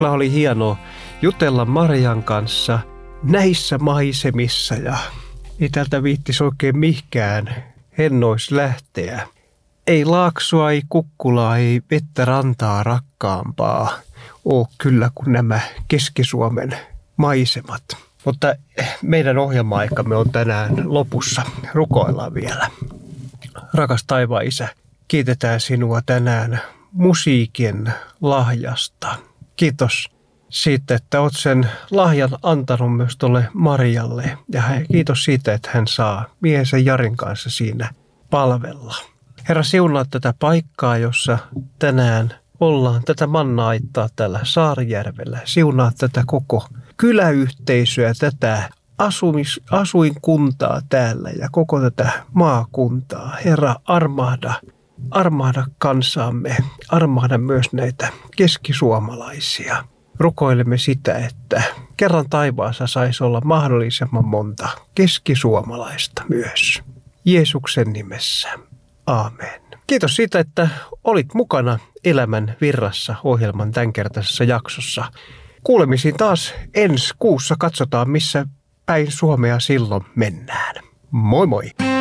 Oli hienoa jutella Marian kanssa näissä maisemissa ja ei täältä viittisi oikein mihkään hennois lähteä. Ei Laaksoa, ei Kukkulaa, ei vettä rantaa rakkaampaa ole kyllä kuin nämä Keski-Suomen maisemat. Mutta meidän ohjelma-aikamme on tänään lopussa. Rukoillaan vielä. Rakas taivaan Isä, kiitetään sinua tänään musiikin lahjasta. Kiitos siitä, että olet sen lahjan antanut myös tuolle Marialle. Ja kiitos siitä, että hän saa miehensä Jarin kanssa siinä palvella. Herra, siunaa tätä paikkaa, jossa tänään ollaan, tätä manna-aittaa täällä Saarijärvellä. Siunaa tätä koko kyläyhteisöä, tätä asuinkuntaa täällä ja koko tätä maakuntaa. Herra, armahda kansaamme, armahda myös näitä keskisuomalaisia. Rukoilemme sitä, että kerran taivaassa saisi olla mahdollisimman monta keskisuomalaista myös. Jeesuksen nimessä. Aamen. Kiitos siitä, että olit mukana Elämän virrassa ohjelman tämänkertaisessa jaksossa. Kuulemisiin taas ensi kuussa. Katsotaan, missä päin Suomea silloin mennään. Moi moi!